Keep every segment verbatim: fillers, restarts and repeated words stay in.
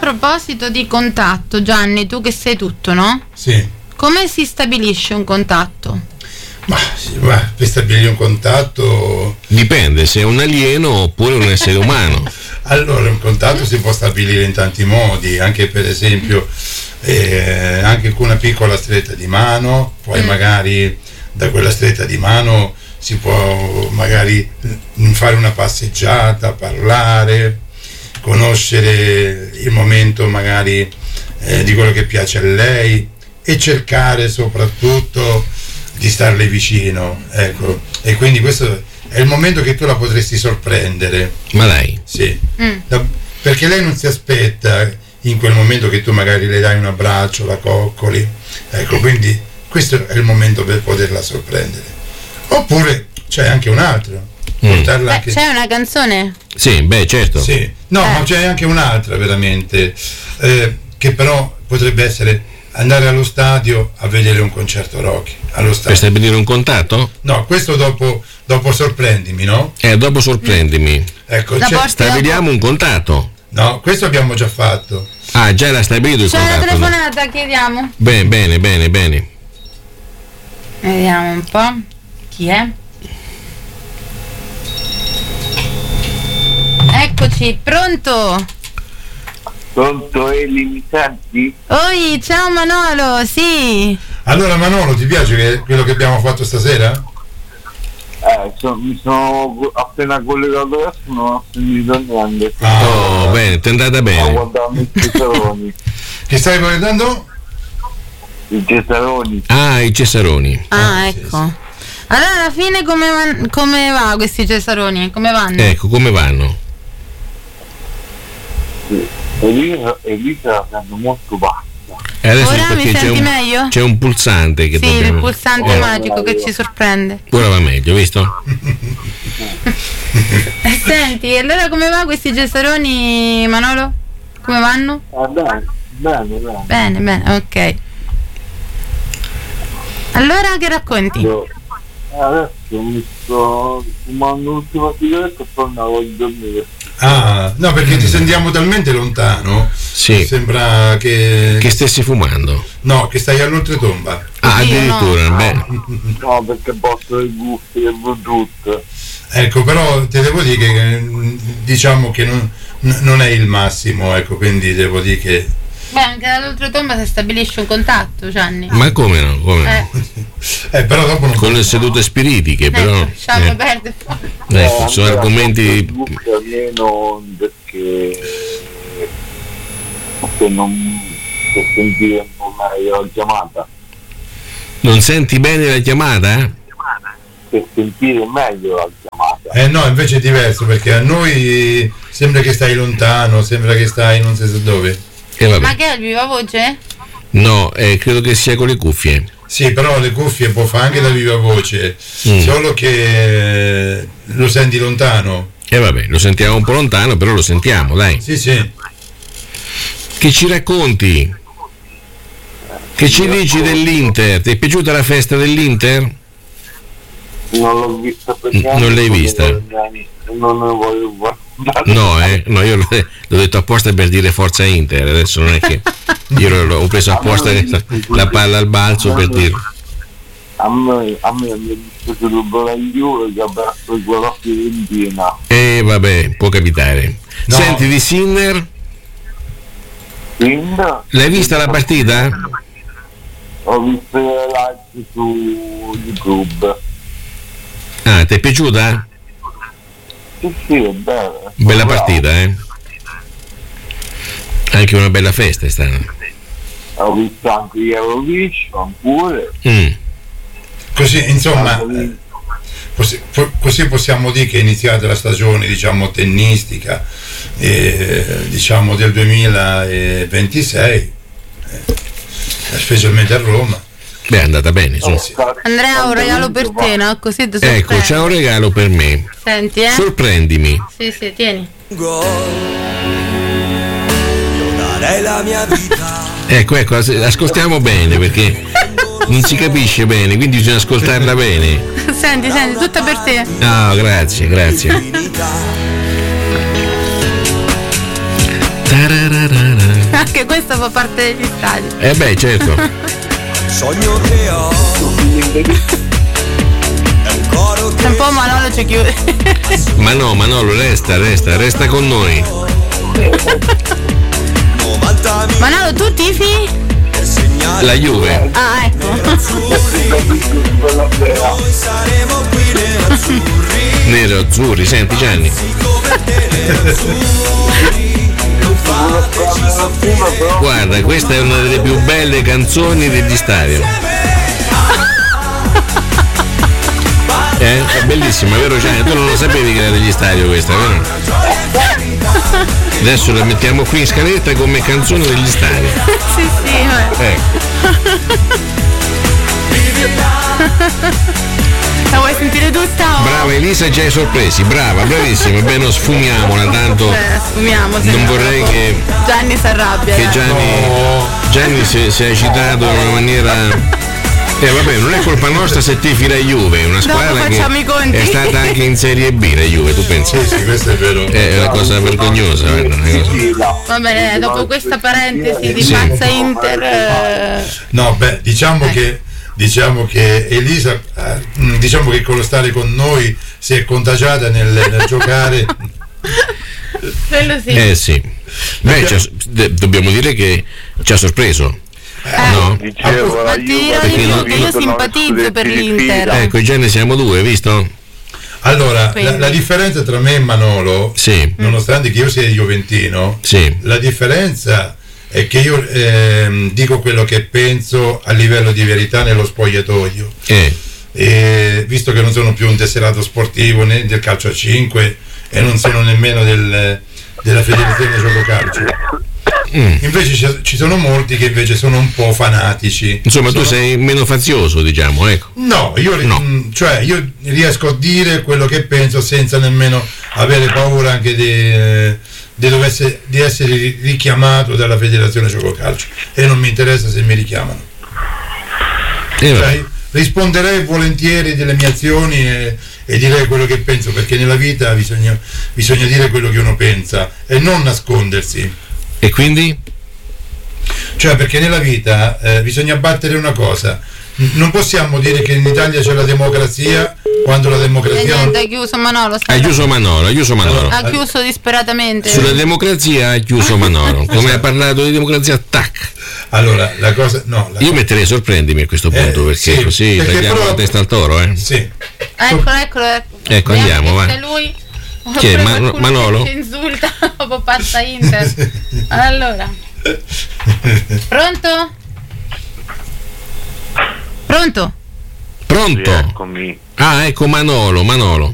proposito di contatto, Gianni, tu che sei tutto, no? Sì. Come si stabilisce un contatto? Ma, ma per stabilire un contatto dipende se è un alieno oppure un essere umano. Allora, un contatto si può stabilire in tanti modi, anche per esempio eh, anche con una piccola stretta di mano, poi mm. magari da quella stretta di mano si può magari fare una passeggiata, parlare, conoscere il momento magari eh, di quello che piace a lei e cercare soprattutto di starle vicino, ecco, e quindi questo è il momento che tu la potresti sorprendere. Ma lei? Sì, mm. da, perché lei non si aspetta in quel momento che tu magari le dai un abbraccio, la coccoli, ecco, quindi questo è il momento per poterla sorprendere. Oppure c'è anche un altro. Mm. Beh, anche... C'è una canzone? Sì, beh, certo. Sì. No, eh. ma c'è anche un'altra veramente, eh, che però potrebbe essere andare allo stadio a vedere un concerto rock allo stadio. Per stabilire un contatto? No, questo dopo, dopo sorprendimi, no? Eh, dopo sorprendimi. Mm. Ecco, c'è, stabiliamo dopo... un contatto. No, questo abbiamo già fatto. Ah, già era stabilito il c'è contatto. C'è una telefonata, no? Chiediamo. Bene, bene, bene, bene. Vediamo un po'. Chi è? Eccoci, pronto? Pronto, Eli, mi senti? Oi, ciao Manolo, sì. Allora Manolo, ti piace che, quello che abbiamo fatto stasera? Eh, so, mi sono appena collegato adesso, non ho sentito niente. Ah, oh, bene, ti è andata bene. Guardando i Cesaroni. Che stai guardando? I Cesaroni. Ah, i Cesaroni. Ah, ah ecco. Sì, sì. Allora alla fine come, van- come va questi Cesaroni? Come vanno? Ecco, come vanno? Sì. Elisa, Elisa la sento molto bassa. E adesso ora mi senti c'è un, meglio? C'è un pulsante che sì, dobbiamo... il pulsante eh. magico che ci sorprende. Ora va meglio, visto? Senti, allora come va questi Cesaroni, Manolo? Come vanno? Ah, bene, bene, bene. Bene, bene, ok. Allora che racconti? Io, adesso mi sto fumando l'ultima sigaretta e poi andavo a dormire. Ah, no, perché ti sentiamo talmente lontano. Sì. Sembra che. Che stessi fumando. No, che stai all'oltretomba. Ah, addirittura, no. beh. No, perché posso le cuffie e Bluetooth. Ecco, però ti devo dire che diciamo che non, non è il massimo, ecco, quindi devo dire che. Beh, anche dall'oltretomba si stabilisce un contatto, Gianni. Ma come no? Come eh. no? Eh, però dopo non con le sedute spiritiche, però. Eh, lasciamo eh. perdere. Ecco, eh, sono argomenti. Almeno perché se non per sentire meglio la chiamata. Non senti bene la chiamata? Per sentire meglio la chiamata. Eh no, invece è diverso, perché a noi sembra che stai lontano, sembra che stai non so dove. Eh, ma che è il viva voce? No, eh, credo che sia con le cuffie. Sì, però le cuffie può fare anche da viva voce, mm. solo che lo senti lontano. E eh vabbè, lo sentiamo un po' lontano, però lo sentiamo, dai. Sì, sì. Che ci racconti? Che ci dici dell'Inter? Ti è piaciuta la festa dell'Inter? Non l'ho vista perché non l'hai vista? Non ne voglio guardare. No, eh, no, io l'ho detto apposta per dire forza Inter, adesso non è che io l'ho preso apposta la palla al balzo per dirlo. A me, a me mi è dispiaciuto per la Juve che ha perso i quattro Fiorentina. Eh vabbè, può capitare. No. Senti, di Sinner? Sinner? L'hai vista la partita? Ho visto le live su YouTube. Ah, ti è piaciuta? Sì, sì, è bella. Bella partita, eh? Anche una bella festa è stata. Ho visto anche Eurovision pure. Mm. Così, insomma, così, così possiamo dire che è iniziata la stagione, diciamo, tennistica, eh, diciamo, del duemilaventisei, eh, specialmente a Roma. Beh, è andata bene, sì, sì. Andrea, un regalo per te, no? Così ti sorprendi. Ecco, c'è un regalo per me. Senti, eh? Sorprendimi. Sì, sì, tieni. Io darei la mia vita. Ecco, ecco, ascoltiamo bene perché non si capisce bene, quindi bisogna ascoltarla bene. Senti, senti, tutta per te. No, grazie, grazie. Tarararara. Anche questo fa parte degli stadi. Eh beh, certo. Sogno che ho è un coro che Un po' Manolo ci chiude. Ma no, Manolo, resta, resta, resta con noi. novanta Manolo, tu tifi? segnali. La Juve. Ah, ecco. Noi saremo qui nerazzurri. Nero azzurri, senti Gianni. Guarda, questa è una delle più belle canzoni degli stadi. Eh? È bellissima, vero Gianni? Tu non lo sapevi che era degli stadi questa, vero? Adesso la mettiamo qui in scaletta come canzone degli stadi. Sì, sì. Ecco. La vuoi sentire tutta? O... Brava Elisa, già hai sorpresi, brava, bravissima. Beh, non sfumiamola, tanto Eh, sfumiamo, se non no vorrei dopo che, Gianni si arrabbia. che dai. Gianni, Gianni si, si è agitato in una maniera. Eh vabbè, non è colpa nostra se tifi la Juve, è una squadra che facciamo i conti. è stata anche in Serie B la Juve, tu pensi? Sì, sì, questo è vero. È una cosa vergognosa, guarda, una cosa. Va bene, dopo questa parentesi di Sì. Mazza Inter. eh, No, beh, diciamo che diciamo che Elisa, eh, diciamo che con lo stare con noi si è contagiata nel, nel giocare. Quello sì. Eh sì. Beh, ci ha- de- dobbiamo dire che ci ha sorpreso. No? Dicevo, Ma la ti dirò Juve di più non- che io simpatizzo per l'Inter. Ecco, Gianni siamo due, visto? Allora, la, Quindi. la differenza tra me e Manolo, Sì, nonostante che io sia juventino, sì. la differenza è che io ehm, dico quello che penso a livello di verità nello spogliatoio. Eh, E visto che non sono più un tesserato sportivo né del calcio a cinque e non sono nemmeno del, della federazione gioco calcio, mm. invece ci, ci sono molti che invece sono un po' fanatici. Insomma, tu Sono- sei meno fazioso, diciamo, ecco. No, io, No. mh, cioè, io riesco a dire quello che penso senza nemmeno avere paura anche di, eh, di, dover essere, di essere ri- richiamato dalla federazione gioco calcio, e non mi interessa se mi richiamano. Eh, vabbè. Cioè, risponderei volentieri delle mie azioni e, e direi quello che penso, perché nella vita bisogna, bisogna dire quello che uno pensa e non nascondersi. E quindi? Cioè, perché nella vita eh, bisogna battere una cosa. N- Non possiamo dire che in Italia c'è la democrazia quando la E democrazia non... niente, ha chiuso Manolo. sta- Ha chiuso Manolo, ha chiuso Manolo. Ha chiuso disperatamente. Sulla democrazia ha chiuso Manolo. Come ha parlato di democrazia, tac. Allora, la cosa... No, la Io metterei sorprendimi a questo Eh, punto, perché sì, così perché tagliamo però- la testa al toro, eh. Sì. Eccolo, eccolo. Ecco, andiamo, Vediamo va. che c'è lui. Chi è, Oppure Ma- qualcuno Manolo? che ci insulta dopo passa Inter. Allora. Pronto? Pronto? Pronto? Eccomi. Ah, ecco Manolo, Manolo.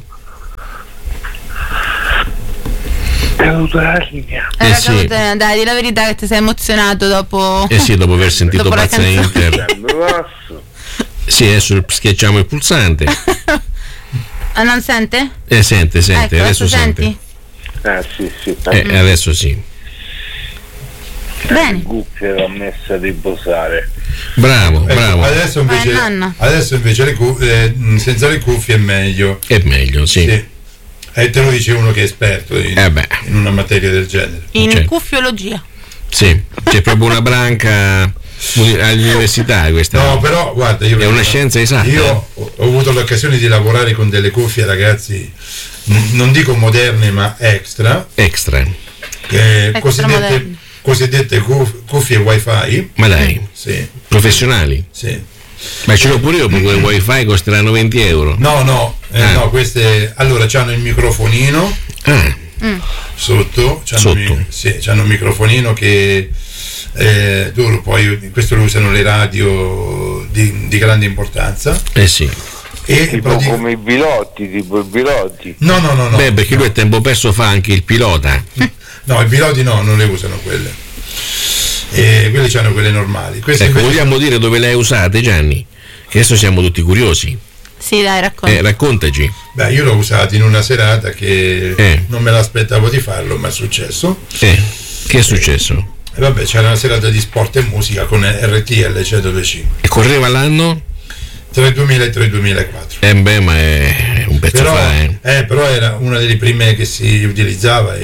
Caduta la linea. Eh Era sì. caduta- dai, di la verità che ti sei emozionato dopo. Eh sì, dopo aver sentito Dopo la Pazza canzone. Inter. Basso. Sì, adesso schiacciamo il pulsante. Ah, non sente? Eh, sente, sente, ecco, adesso sente. senti? Eh sì, sì. Eh, adesso sì. Bene. Cuffia l'ha messa a riposare. Bravo, Ecco, bravo. adesso invece, Eh, nonna. adesso invece le cu- eh, mh, senza le cuffie è meglio. È meglio, sì. Sì. E te lo dice uno che è esperto in, Eh beh. in una materia del genere. In Certo. cuffiologia. Sì, c'è proprio una branca uni- all'università questa. No, però guarda, io È una scienza esatta. Io ho, ho avuto l'occasione di lavorare con delle cuffie, ragazzi, n- non dico moderne, ma extra, Extra. che Extra cosiddette, moderne. cosiddette cuff- cuffie wifi. Ma dai, Sì, professionali. sì. Ma ce l'ho pure io perché il wifi costeranno venti euro. No, no, eh, Ah. no, queste allora c'hanno il microfonino Ah, sotto, c'hanno, Sotto. mi- sì, c'hanno un microfonino che eh, tu lo puoi, questo lo usano le radio di, di grande importanza. eh sì. E Tipo pratic- come i pilotti, tipo i pilotti. no, no, no, no. Beh, perché lui a tempo perso fa anche il pilota. No, i piloti no, non le usano quelle. E quelli hanno quelle normali. Queste Ecco, invece- vogliamo dire dove le hai usate, Gianni? Che adesso siamo tutti curiosi. Sì, dai, racconta. Eh, raccontaci. Beh, io l'ho usato in una serata che Eh. non me l'aspettavo di farlo, ma è successo. Eh, che è successo? E vabbè, c'era una serata di sport e musica con R T L centodue. E correva l'anno? Tra il duemila e tra il duemilaquattro. Eh beh, ma è un pezzo Però, fa, eh. eh, però era una delle prime che si utilizzava e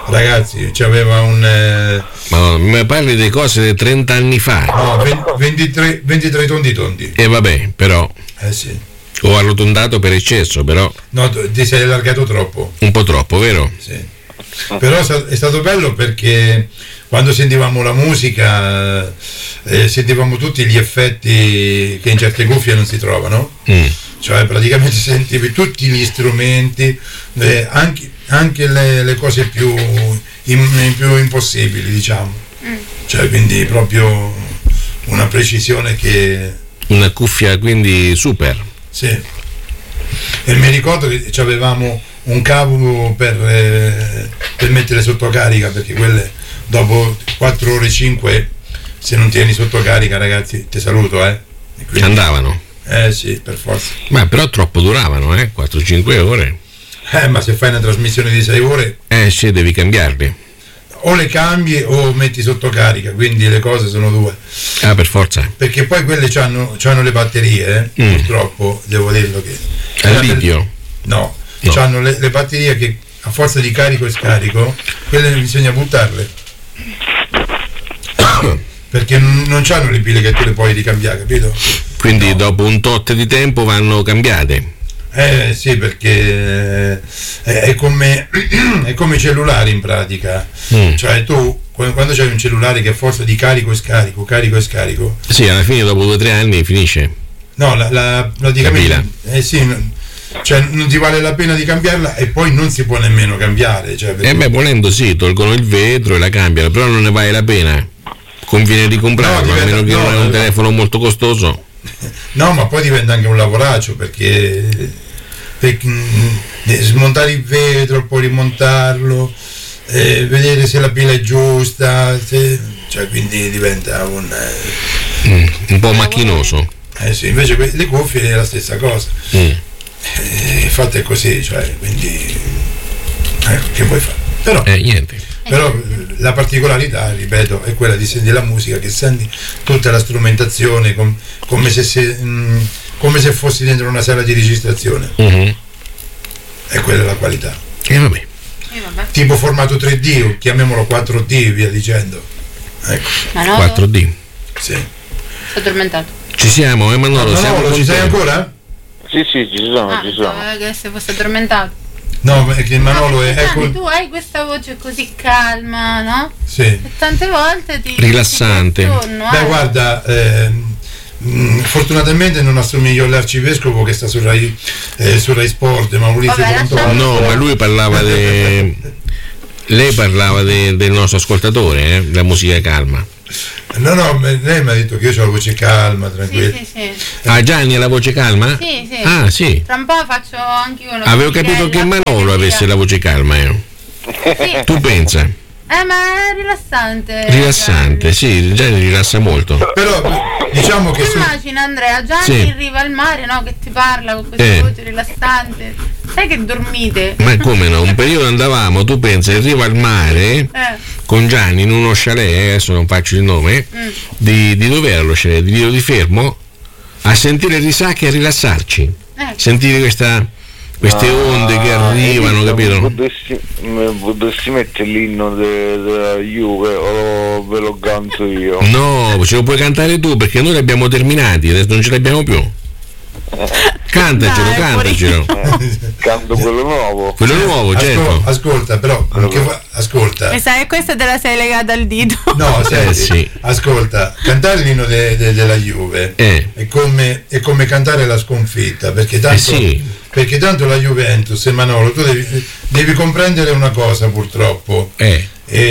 ragazzi, c'aveva un eh, Ma mi parli di cose di trenta anni fa. no, ventitré, ventitré tondi tondi. E vabbè, però Eh sì. ho arrotondato per eccesso, però No, ti sei allargato troppo. un po' troppo, vero? Sì. Però è stato bello perché quando sentivamo la musica eh, sentivamo tutti gli effetti che in certe cuffie non si trovano. Mm. Cioè praticamente sentivi tutti gli strumenti, eh, anche, anche le, le cose più, in, più impossibili, diciamo. Cioè quindi proprio una precisione che... Una cuffia quindi super. Sì. E mi ricordo che avevamo un cavo per, eh, per mettere sotto carica, perché quelle dopo quattro ore cinque se non tieni sotto carica, ragazzi, ti saluto, eh. E quindi- Andavano. Eh sì, per forza. Ma però troppo duravano, eh? quattro cinque ore. Eh, ma se fai una trasmissione di sei ore, Eh sì, devi cambiarli. o le cambi o metti sotto carica, quindi le cose sono due. Ah, per forza. Perché poi quelle c'hanno, c'hanno le batterie, eh? Mm. Purtroppo, devo dirlo che... Al litio. No, No. c'hanno le, le batterie che a forza di carico e scarico, quelle bisogna buttarle. Perché non, non c'hanno le pile che tu le puoi ricambiare, capito? Quindi dopo un tot di tempo vanno cambiate. Eh sì, perché è, è come è come i cellulari in pratica. Mm. Cioè tu qu- quando c'hai un cellulare che a forza di carico e scarico, carico e scarico, Sì, alla fine dopo due o tre anni finisce. no, la, la, praticamente La eh sì, non- cioè non ti vale la pena di cambiarla e poi non si può nemmeno cambiare. Cioè, perché- E beh, volendo sì, tolgono il vetro e la cambiano, però non ne vale la pena. Conviene ricomprarlo, No, a meno che no, non è un no. telefono molto costoso. No, ma poi diventa anche un lavoraccio perché, perché, mm, smontare il vetro, poi rimontarlo, eh, vedere se la pila è giusta, se- cioè quindi diventa un... eh, Mm, un po' macchinoso. eh sì, invece que- le cuffie è la stessa cosa. Mm. Eh, infatti è così, cioè, quindi... Ecco, che vuoi fare? Però... Eh, niente. Però la particolarità, ripeto, è quella di sentire la musica, che senti tutta la strumentazione com- come, se se, mh, come se fossi dentro una sala di registrazione. Mhm. E quella è la qualità. E vabbè. Eh, vabbè. Tipo formato tre D, o chiamiamolo quattro D, via dicendo. Ecco, Ma no, quattro D. sì. sono addormentato. Ci siamo, eh Manolo? No, siamo no, con ci sei te. ancora? Sì, sì, ci sono, Ah, ci sono. pensavo che se fosse addormentato. No, perché Manolo Ah, è... perché, Ecco, Gianni, tu hai questa voce così calma, no? sì. E tante volte ti... Rilassante. ti attorno, Beh, eh. guarda, ehm, mh, fortunatamente non assomiglio all'arcivescovo che sta su Rai, eh, su Rai Sport, Maurizio Vabbè, Frontone. lasciamo- No, ma lui parlava de... Lei parlava de- del nostro ascoltatore, eh? La musica calma. No, no, me- lei mi ha detto che io ho la voce calma, tranquilla. Sì, sì, sì. Ah, Gianni ha la voce calma? Sì, sì. Ah, sì. Tra un po' faccio anche io una Avevo capito che Manolo avesse la voce calma, eh. Sì. Tu pensa? Eh, ma è rilassante. Rilassante, sì, Gianni rilassa molto. Però diciamo che Ti su, immagina Andrea, Gianni Sì. in riva al mare, no? Che ti parla con questa Eh. voce rilassante. Sai che dormite? Ma come no? Un periodo andavamo, tu pensa, in riva al mare Eh. con Gianni in uno chalet, eh, adesso non faccio il nome, Mm. di, di dove era lo chalet? Di Lido di Fermo, a sentire risacche e a rilassarci. Ecco. Sentire questa, queste onde che arrivano, capito? Potresti, m- potresti mettere l'inno de- della Juve o ve lo canto io? No, ce lo puoi cantare tu perché noi li abbiamo terminati, adesso non ce l'abbiamo più. Cantacelo, Dai, cantacelo. Eh, canto quello nuovo. Quello nuovo, ascol- certo. ascolta, però, che fa- ascolta. Mi sa che questa te la sei legata al dito. No, senti, sì. ascolta, cantare l'inno de- de- della Juve Eh. è, come, è come cantare la sconfitta, perché tanto, Eh sì. perché tanto la Juventus, e Manolo, tu devi, devi comprendere una cosa purtroppo. Eh,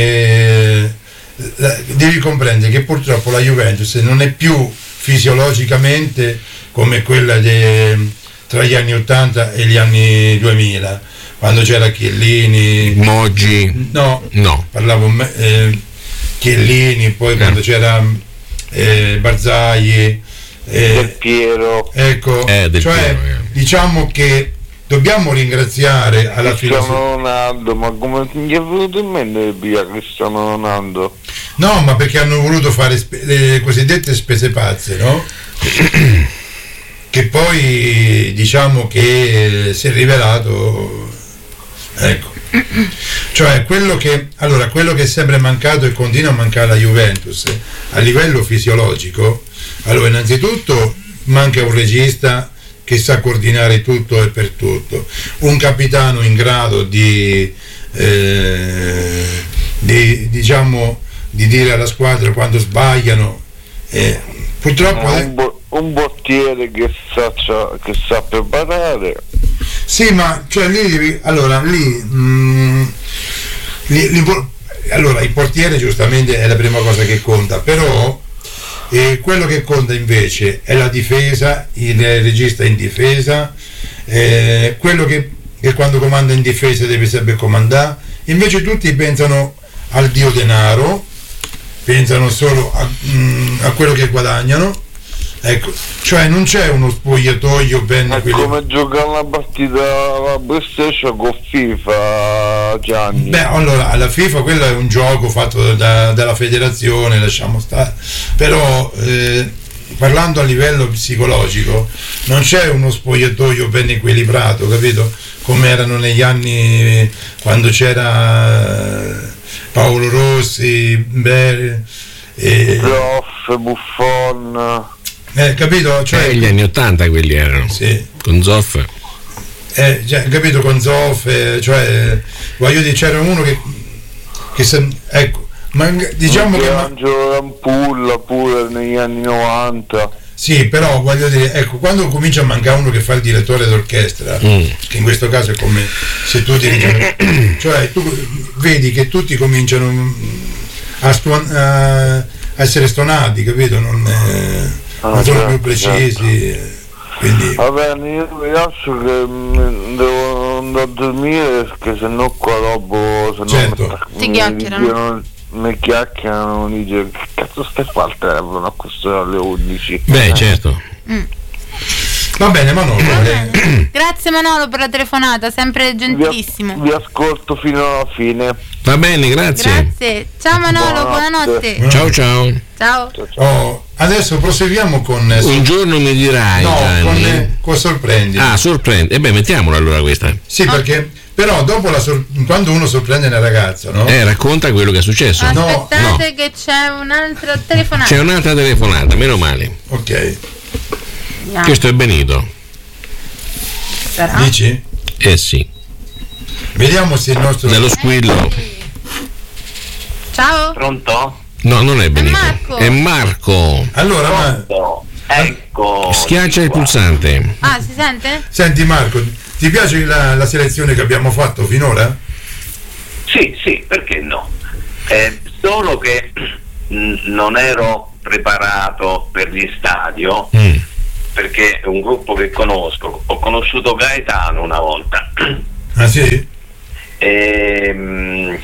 E, la- devi comprendere che purtroppo la Juventus non è più fisiologicamente come quella de- tra gli anni ottanta e gli anni duemila, quando c'era Chiellini, Moggi, no, no. parlavo me- eh, Chiellini, poi quando c'era eh, Barzagli, Del eh, Piero. ecco, Eh, Del cioè Piero, eh. diciamo che dobbiamo ringraziare alla filosofia. Cristiano Ronaldo, ma come gli è venuto in mente via Cristiano Ronaldo? No, ma perché hanno voluto fare spe- le cosiddette spese pazze, no? Che poi diciamo che si è rivelato, ecco, Cioè quello che, allora, quello che è sempre mancato e continua a mancare alla Juventus a livello fisiologico, allora innanzitutto manca un regista che sa coordinare tutto e per tutto, un capitano in grado di, eh, di diciamo di dire alla squadra quando sbagliano, eh, purtroppo un, bo- un portiere che sa, che sa preparare. Sì, ma cioè lì, allora lì, mh, lì, lì allora il portiere giustamente è la prima cosa che conta, però eh, quello che conta invece è la difesa, il regista in difesa, eh, quello che, che quando comanda in difesa deve sempre comandare. Invece tutti pensano al dio denaro, pensano solo a, mh, a quello che guadagnano. Ecco, cioè non c'è uno spogliatoio ben è equilibrato. come giocare una partita alla PlayStation con FIFA, Gianni. Beh, allora la FIFA quello è un gioco fatto da, dalla federazione, lasciamo stare, però eh, parlando a livello psicologico non c'è uno spogliatoio ben equilibrato, capito? Come erano negli anni quando c'era Paolo Rossi, Bere, eh, Zoff, Buffon. Eh, capito? Cioè, eh, gli anni ottanta quelli erano, sì. Con Zoff. Eh, cioè, capito, con Zoff, eh, cioè, voglio dire, c'era uno che, che se, ecco, ma diciamo che... Angelo Rampulla pure negli anni novanta. Sì, però voglio dire, ecco, quando comincia a mancare uno che fa il direttore d'orchestra, mm. che in questo caso è come se tu devi... cioè, tu vedi che tutti cominciano a, stuan- a essere stonati, capito? Non... Eh, non sono certo, più precisi, certo. Quindi... Va bene, io vi lascio che mi devo andare a dormire perché sennò qua dopo se certo. no ti chiacchierano mi chiacchierano, mi dice che cazzo stai fa il telefono a questo alle undici. Beh, eh. certo. Mm. Va bene Manolo, Va bene. Grazie Manolo per la telefonata, sempre gentilissimo. Vi, vi ascolto fino alla fine. Va bene, grazie. Grazie. Ciao Manolo, buonanotte. buonanotte. Ciao ciao. Ciao. Oh, adesso proseguiamo con... Un giorno mi dirai, no, Gianni. con, con sorprendi. Ah, sorprendi. E beh, mettiamola allora questa. Sì, perché però dopo la sor- quando uno sorprende una ragazza, no? Eh, racconta quello che è successo. Aspettate no, no. che c'è un'altra telefonata. C'è un'altra telefonata, meno male. Ok. Andiamo. Questo è Benito. Sarà? Dici? Eh sì. Vediamo se il nostro... Nello squillo. Ciao. Pronto? No, non è Benito. Marco. È Marco. Allora, ma... Pronto? Ecco. Schiaccia il pulsante. Ah, si sente? Senti Marco, ti piace la, la selezione che abbiamo fatto finora? Sì, sì, perché no? Eh, solo che mh, non ero preparato per gli stadio, Mm. perché è un gruppo che conosco. Ho conosciuto Gaetano una volta. Ah sì? E, mh,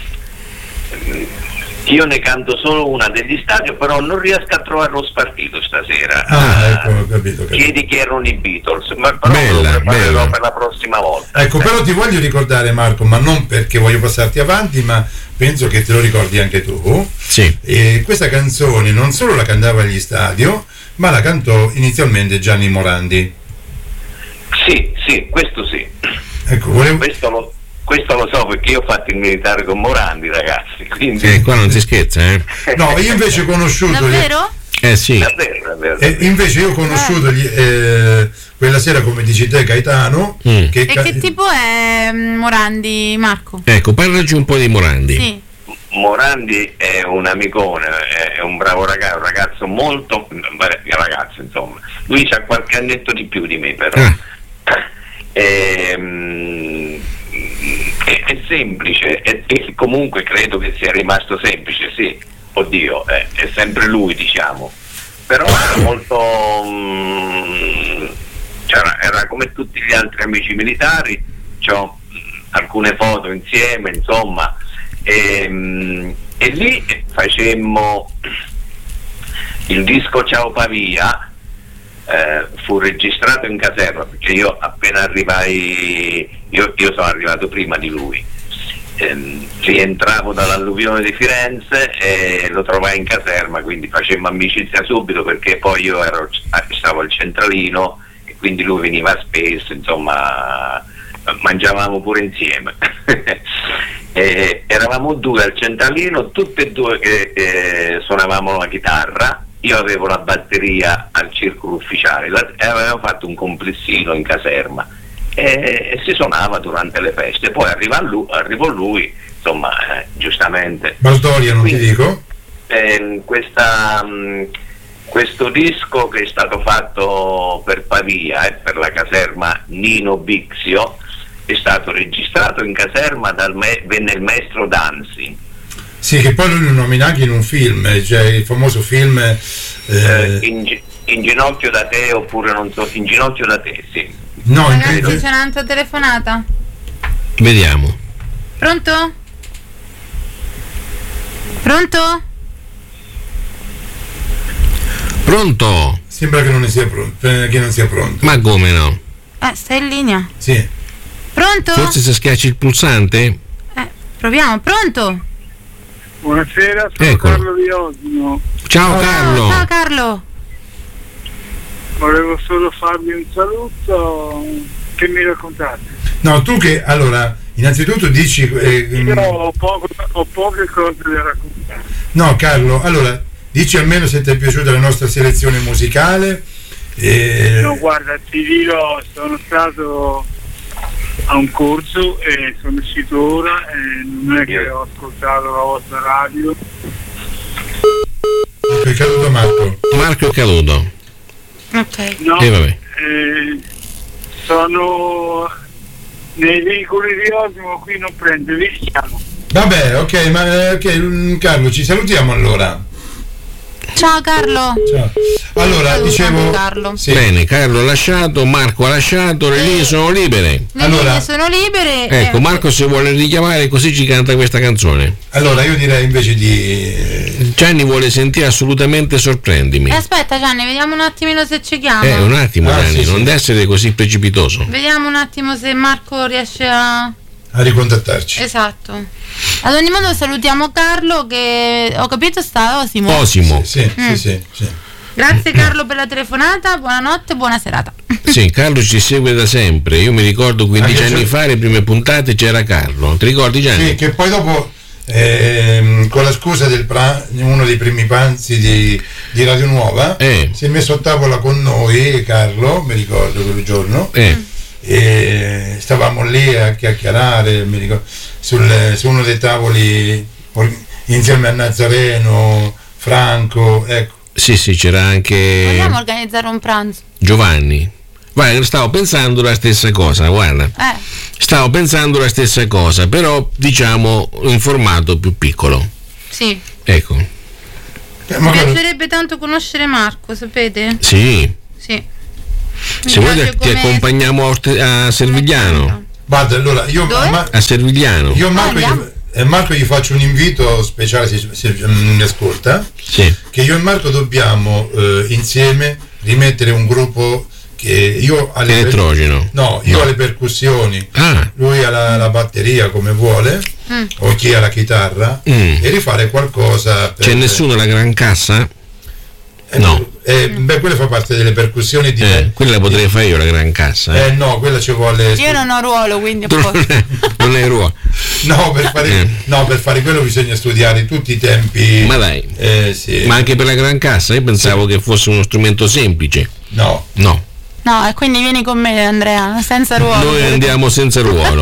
io ne canto solo una degli stadio, però non riesco a trovare lo spartito stasera. Ah, ecco, ho capito, ho capito. Chiedi chi erano i Beatles, ma però Bella, lo preparerò bella. per la prossima volta. Ecco, però ti voglio ricordare Marco, ma non perché voglio passarti avanti, ma penso che te lo ricordi anche tu. Sì. E questa canzone non solo la cantava agli stadio, ma la cantò inizialmente Gianni Morandi. Sì, sì, questo sì. Ecco, volevo... Questo lo, questo lo so perché io ho fatto il militare con Morandi, ragazzi. Quindi... Eh, qua non si scherza, eh. No, io invece ho conosciuto... Davvero? Eh sì. Davvero, davvero. E invece io ho conosciuto gli, eh, quella sera, come dici te, Gaetano. Mm. Che E ca- che tipo è mm, Morandi, Marco? Ecco, parlaci un po' di Morandi. Sì. Morandi è un amicone, è un bravo ragazzo, un ragazzo molto, beh, ragazzo insomma, lui c'ha qualche annetto di più di me però. Ah. E, mm, è, è semplice e, e comunque credo che sia rimasto semplice, sì, oddio, è, è sempre lui diciamo, però era molto, mm, c'era, era come tutti gli altri amici militari, c'ho alcune foto insieme, insomma. E, e lì facemmo il disco Ciao Pavia, eh, fu registrato in caserma perché io appena arrivai, io, io sono arrivato prima di lui, ehm, rientravo dall'alluvione di Firenze e lo trovai in caserma, quindi facemmo amicizia subito perché poi io ero, stavo al centralino e quindi lui veniva spesso, insomma mangiavamo pure insieme. Eh, eravamo due al centralino, tutte e due che eh, suonavamo la chitarra. Io avevo la batteria al circolo ufficiale la, e avevamo fatto un complessino in caserma e, e si suonava durante le feste. Poi arriva lui, arrivò lui, insomma, eh, giustamente. Baldoria, non Quindi, ti dico? Eh, questa, mh, questo disco che è stato fatto per Pavia e eh, per la caserma Nino Bixio è stato registrato in caserma dal me- venne il maestro Danzi. Sì, che poi lui lo nomina anche in un film, cioè il famoso film eh, Eh, in, gi- in ginocchio da te, oppure non so, in ginocchio da te, sì. no, in- Ragazzi, c'è un'altra telefonata. Vediamo. Pronto? Pronto? Pronto? sembra che non ne sia pronto, eh, che non sia pronto. Ma come no? Eh, stai in linea. Sì. Pronto? Forse se schiacci il pulsante? Eh, proviamo, pronto? Buonasera, sono Eccolo. Carlo Di Osimo. Ciao Carlo. Ciao Carlo. Volevo solo farvi un saluto. Che mi raccontate? No, tu che allora, innanzitutto dici eh, Io mm, ho, poco- ho poche cose da raccontare. no, Carlo, allora dici almeno se ti è piaciuta la nostra selezione musicale. eh, No, guarda, ti dirò, sono stato a un corso e sono uscito ora e non è che ho ascoltato la vostra radio. è caduto Marco. Marco è caduto. Ok. No, E vabbè. eh, sono nei veicoli di Osimo, qui non prende, vediamo. Vabbè, ok, ma eh, ok, mm, Carlo, ci salutiamo allora. Ciao Carlo. Ciao. Allora, Saluto dicevo anche Carlo. sì. Bene, Carlo ha lasciato, Marco ha lasciato, le linee sono libere. Le Allora- linee sono libere. Ecco, eh, Marco si vuole richiamare così ci canta questa canzone. Allora, io direi invece di Gianni vuole sentire assolutamente Sorprendimi. eh, aspetta Gianni, vediamo un attimino se ci chiama. Eh, un attimo Ah, Gianni, sì, non sì. deve essere così precipitoso. Vediamo un attimo se Marco riesce a... a ricontattarci. Esatto. Ad ogni modo salutiamo Carlo che ho capito sta Osimo. Osimo. Sì, sì, Mm. sì, sì, sì. Grazie Carlo per la telefonata, buonanotte, buona serata. Sì, Carlo ci segue da sempre. Io mi ricordo quindici Anche anni se- fa, le prime puntate c'era Carlo. Ti ricordi Gianni? Sì, che poi dopo ehm, con la scusa del pra- uno dei primi pranzi di, di Radio Nuova Eh. si è messo a tavola con noi Carlo, mi ricordo quel giorno, Eh, e stavamo lì a chiacchierare, mi ricordo, sul- su uno dei tavoli or- insieme a Nazareno, Franco, ecco. sì, sì, c'era anche Vogliamo organizzare un pranzo? Giovanni. Guarda, stavo pensando la stessa cosa, guarda. Eh, Stavo pensando la stessa cosa, però diciamo in formato più piccolo. sì. Ecco. Eh, Mi ma guarda, piacerebbe tanto conoscere Marco, sapete? Sì. Sì. Mi Se vuoi piace ti ti come- accompagniamo a Orte- a Servigliano. guarda, allora io, Dove? ma- A Servigliano. io a Marco, Andiamo. gli, eh, Marco gli faccio un invito speciale se, se mm, mi ascolta. Sì. Che io e Marco dobbiamo eh, insieme rimettere un gruppo che io alle per- Elettrogeno. no, io No. alle percussioni, Ah. lui ha la, la batteria come vuole, Mm. o chi ha la chitarra, Mm. e rifare qualcosa per, C'è nessuno alla gran cassa? eh, no. eh, beh, quella fa parte delle percussioni di Eh, quella la potrei fare io la gran cassa. eh, Eh. no, quella ci vuole Io non ho ruolo, quindi a Tu posto. non è- non hai ruolo. no, per fare, Eh. no, per fare quello bisogna studiare tutti i tempi. Ma dai. Eh, sì. Ma anche per la gran cassa? Io pensavo che fosse uno strumento semplice. No. No. No, e quindi vieni con me Andrea, senza ruolo. Noi andiamo senza ruolo.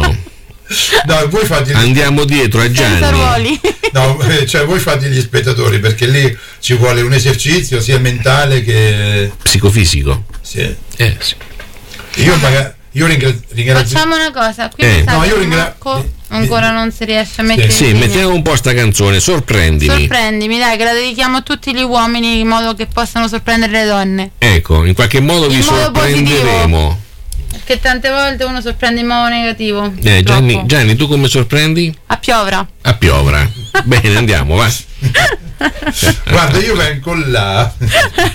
No, voi fate Andiamo dietro a Senza Gianni. ruoli. no, eh, cioè voi fate gli spettatori, perché lì ci vuole un esercizio sia mentale che Psicofisico. sì. Eh, sì. Io magari io ringra- ringrazio Facciamo una cosa, qui Eh. mi sa No, che io ringra- Marco ancora non si riesce a mettere Sì, in linea. mettiamo un po' sta canzone, sorprendimi. Sorprendimi, dai, che la dedichiamo a tutti gli uomini in modo che possano sorprendere le donne. Ecco, in qualche modo vi In modo sorprenderemo. Perché tante volte uno sorprende in modo negativo. Eh, Gianni, Troppo. Gianni, tu come sorprendi? A piovra. A piovra. Bene, andiamo, va. guarda, io vengo là